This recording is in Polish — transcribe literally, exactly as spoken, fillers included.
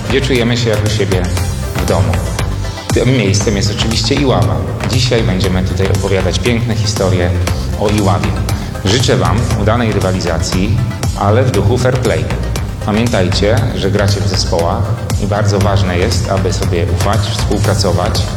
gdzie czujemy się jak u siebie w domu. Tym miejscem jest oczywiście Iława. Dzisiaj będziemy tutaj opowiadać piękne historie o Iławie. Życzę Wam udanej rywalizacji, ale w duchu fair play. Pamiętajcie, że gracie w zespołach i bardzo ważne jest, aby sobie ufać, współpracować